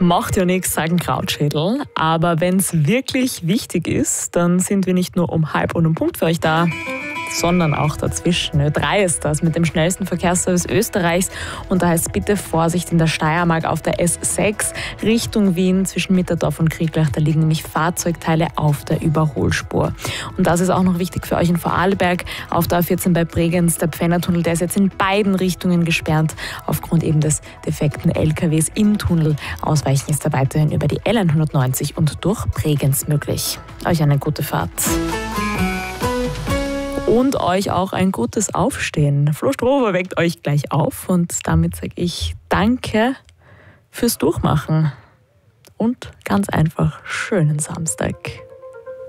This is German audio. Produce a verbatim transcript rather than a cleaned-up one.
Macht ja nichts, sagen Krautschädel. Aber wenn es wirklich wichtig ist, dann sind wir nicht nur um halb und um Punkt für euch da, sondern auch dazwischen. Ö drei ist das mit dem schnellsten Verkehrsservice Österreichs. Und da heißt es bitte Vorsicht in der Steiermark auf der S sechs Richtung Wien zwischen Mitterdorf und Krieglach. Da liegen nämlich Fahrzeugteile auf der Überholspur. Und das ist auch noch wichtig für euch in Vorarlberg. Auf der A vierzehn bei Bregenz, der Pfännertunnel, der ist jetzt in beiden Richtungen gesperrt. Aufgrund eben des defekten L K Ws im Tunnel. Ausweichen ist da weiterhin über die L hundertneunzig und durch Bregenz möglich. Euch eine gute Fahrt. Und euch auch ein gutes Aufstehen. Flo Strohber weckt euch gleich auf und damit sage ich Danke fürs Durchmachen und ganz einfach schönen Samstag.